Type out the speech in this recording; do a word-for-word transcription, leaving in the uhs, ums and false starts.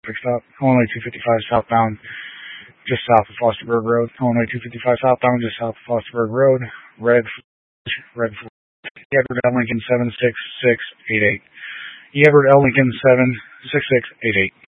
Traffic stop. Illinois two fifty-five southbound, just south of Fosterburg Road. Illinois two fifty-five southbound, just south of Fosterburg Road. Red, red. Edward L. Lincoln seven six six eight eight. Edward L. Lincoln seven six six eight eight.